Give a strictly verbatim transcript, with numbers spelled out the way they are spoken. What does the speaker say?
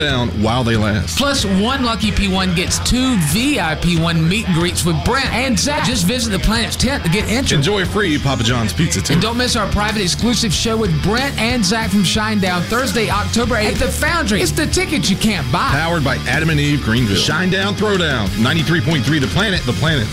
down while they last. Plus, one lucky P one gets two V I P one meet and greets with Brent and Zach. Just visit the Planet's tent to get entered. Enjoy free Papa John's pizza, too. And don't miss our private exclusive show with Brent and Zach from Shinedown Thursday, October eighth at the Foundry. It's the tickets you can't buy. Powered by Adam and Eve Greenville. Shinedown Throwdown. ninety-three point three The Planet, The Planet.